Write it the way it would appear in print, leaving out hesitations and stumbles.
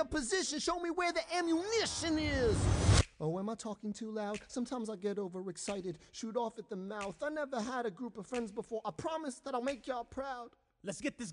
position. Show me where the ammunition is. Oh, am I talking too loud? Sometimes I get overexcited, shoot off at the mouth. I never had a group of friends before. I promise that I'll make y'all proud. Let's get this